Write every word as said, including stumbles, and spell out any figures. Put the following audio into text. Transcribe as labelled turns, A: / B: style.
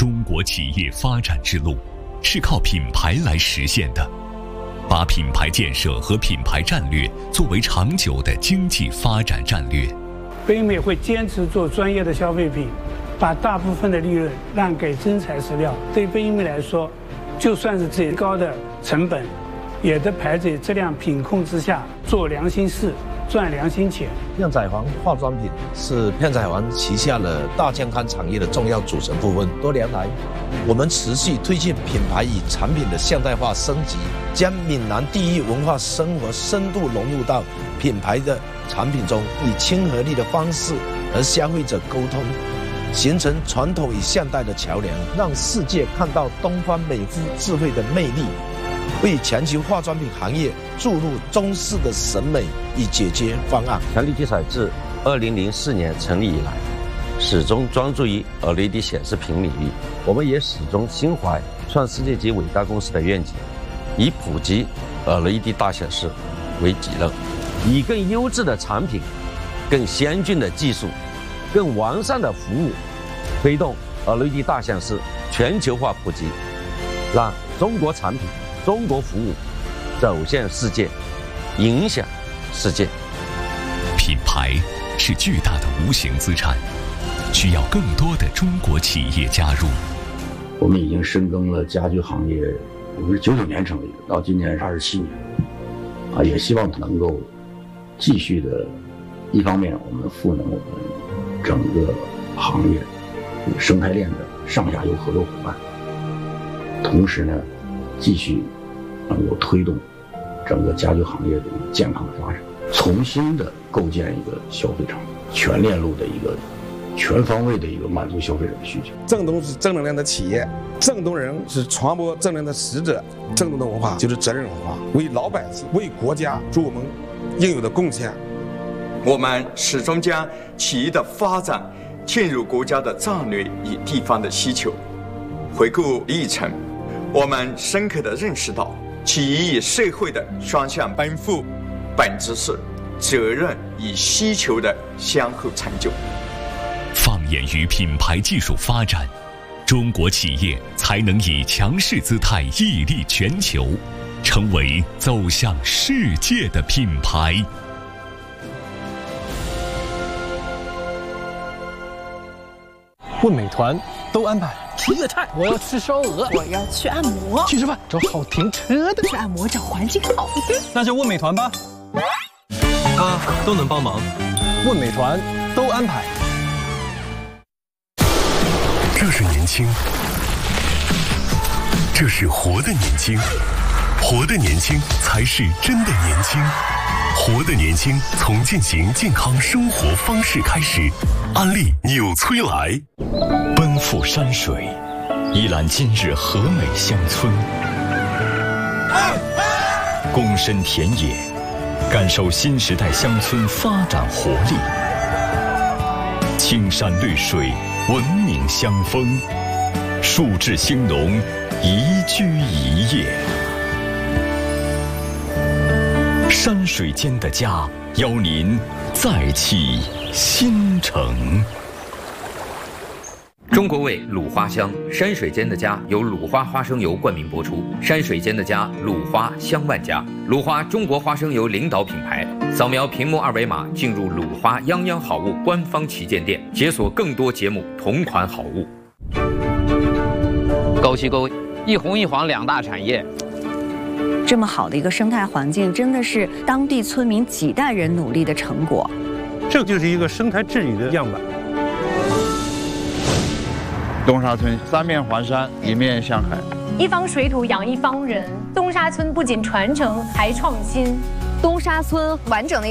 A: 中国企业发展之路是靠品牌来实现的，把品牌建设和品牌战略作为长久的经济发展战略。
B: 北美会坚持做专业的消费品，把大部分的利润让给真材实料。对北美来说，就算是最高的成本，也得排在质量品控之下，做良心事，赚良心钱。
C: 片仔癀化妆品是片仔癀旗下的大健康产业的重要组成部分。多年来，我们持续推进品牌与产品的现代化升级，将闽南地域文化生活深度融入到品牌的产品中，以亲和力的方式和消费者沟通，形成传统与现代的桥梁，让世界看到东方美肤智慧的魅力，为全球化妆品行业注入中式的审美与解决方案。
D: 强力基彩自二零零四年成立以来，始终专注于 L E D 显示屏领域。我们也始终心怀创世界级伟大公司的愿景，以普及 L E D 大显示为己任，以更优质的产品、更先进的技术、更完善的服务，推动 L E D 大显示全球化普及，让中国产品、中国服务走向世界，影响世界。
A: 品牌是巨大的无形资产，需要更多的中国企业加入。
E: 我们已经深耕了家居行业，我们是九九年成立的，到今年是二十七年，啊，也希望能够继续的，一方面我们赋能我们整个行业生态链的上下游合作伙伴，同时呢，继续能够推动整个家居行业的健康的发展，重新的构建一个消费场，全链路的一个全方位的一个满足消费者的需求。
F: 正东是正能量的企业，正东人是传播正能量的使者，正东的文化就是责任文化，为老百姓、为国家做我们应有的贡献。
G: 我们始终将企业的发展嵌入国家的战略与地方的需求。回顾历程，我们深刻地认识到，企业与社会的双向奔赴，本质是责任与需求的相互成就。
A: 放眼于品牌技术发展，中国企业才能以强势姿态屹立全球，成为走向世界的品牌。
H: 问美团都安排。
I: 吃粤菜，
H: 我要吃烧鹅，
I: 我要去按摩，
H: 去吃饭，找好停车的，
I: 去按摩找环境好的，
H: 那就问美团吧，他都能帮忙。问美团都安排。
A: 这是年轻，这是活的年轻，活的年轻才是真的年轻。活的年轻从践行健康生活方式开始。安利纽崔莱，奔赴山水，一览今日和美乡村，躬身田野，感受新时代乡村发展活力。青山绿水，文明乡风，树质兴农，宜居宜业。山水间的家，邀您再起新城。
J: 中国味鲁花香，山水间的家由鲁花花生油冠名播出。山水间的家，鲁花香万家，鲁花中国花生油领导品牌。扫描屏幕二维码进入鲁花泱泱好物官方旗舰店，解锁更多节目同款好物。
K: 枸杞沟一红一黄两大产业。
L: 这么好的一个生态环境，真的是当地村民几代人努力的成果。
B: 这就是一个生态治理的样板。
M: 东沙村三面环山，一面向海，
N: 一方水土养一方人。东沙村不仅传承，还创新。
O: 东沙村完整的